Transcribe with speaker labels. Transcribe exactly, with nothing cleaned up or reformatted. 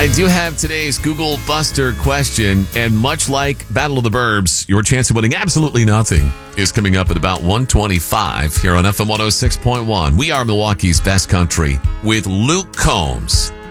Speaker 1: I do have today's Google Buster question, and much like Battle of the Burbs, your chance of winning absolutely nothing is coming up at about one twenty-five here on F M one oh six point one. We are Milwaukee's best country with Luke Combs.